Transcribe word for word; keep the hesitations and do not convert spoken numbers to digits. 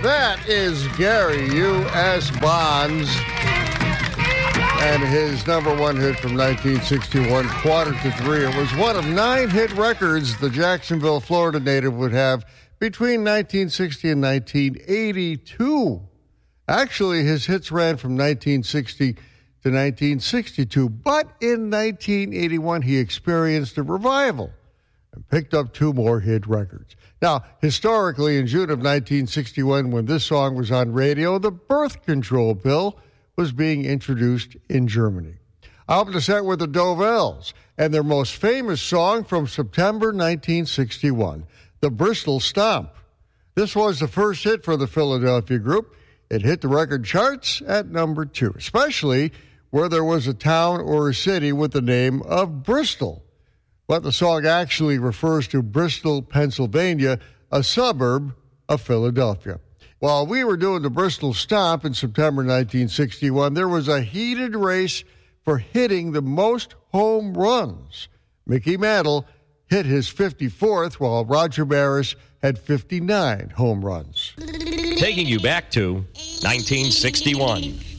That is Gary U S. Bonds and his number one hit from nineteen sixty-one, Quarter to Three. It was one of nine hit records the Jacksonville, Florida native would have between nineteen sixty and nineteen eighty-two. Actually, his hits ran from nineteen sixty to nineteen sixty-two, but in nineteen eighty-one, he experienced a revival and picked up two more hit records. Now, historically, in June of nineteen sixty-one, when this song was on radio, the birth control pill was being introduced in Germany. I opened the set with the Dovells and their most famous song from September nineteen sixty-one, the Bristol Stomp. This was the first hit for the Philadelphia group. It hit the record charts at number two, especially where there was a town or a city with the name of Bristol. But the song actually refers to Bristol, Pennsylvania, a suburb of Philadelphia. While we were doing the Bristol Stomp in September nineteen sixty-one, there was a heated race for hitting the most home runs. Mickey Mantle hit his fifty-fourth, while Roger Maris had fifty-nine home runs. Taking you back to nineteen sixty-one.